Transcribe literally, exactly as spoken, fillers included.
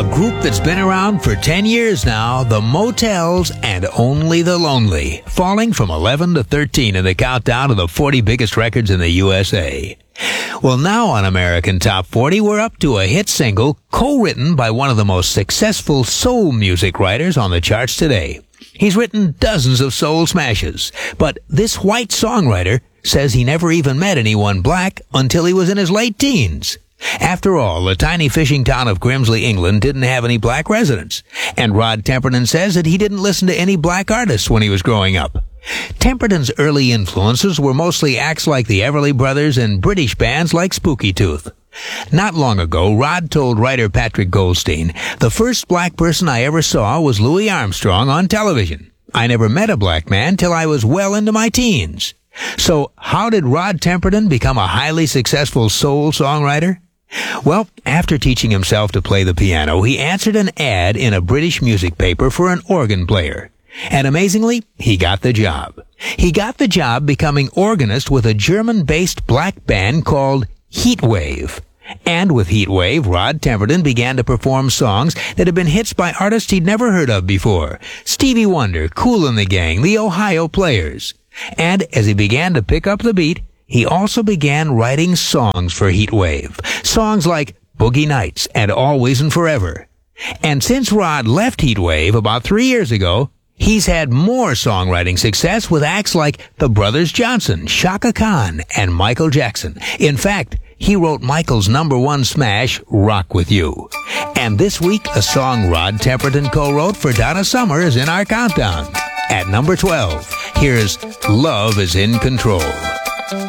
A group that's been around for ten years now, the Motels and Only the Lonely, falling from eleven to thirteen in the countdown of the forty biggest records in the U S A. Well, now on American Top forty, we're up to a hit single co-written by one of the most successful soul music writers on the charts today. He's written dozens of soul smashes, but this white songwriter says he never even met anyone black until he was in his late teens. After all, the tiny fishing town of Grimsley, England didn't have any black residents, and Rod Temperton says that he didn't listen to any black artists when he was growing up. Temperton's early influences were mostly acts like the Everly Brothers and British bands like Spooky Tooth. Not long ago, Rod told writer Patrick Goldstein, "The first black person I ever saw was Louis Armstrong on television. I never met a black man till I was well into my teens." So, how did Rod Temperton become a highly successful soul songwriter? Well, after teaching himself to play the piano, he answered an ad in a British music paper for an organ player. And amazingly, he got the job. He got the job becoming organist with a German-based black band called Heatwave. And with Heatwave, Rod Temperton began to perform songs that had been hits by artists he'd never heard of before. Stevie Wonder, Kool and the Gang, the Ohio Players. And as he began to pick up the beat, he also began writing songs for Heatwave. Songs like Boogie Nights and Always and Forever. And since Rod left Heatwave about three years ago, he's had more songwriting success with acts like the Brothers Johnson, Chaka Khan, and Michael Jackson. In fact, he wrote Michael's number one smash, Rock With You. And this week, a song Rod Temperton co-wrote for Donna Summer is in our countdown. At number twelve, here's Love Is In Control.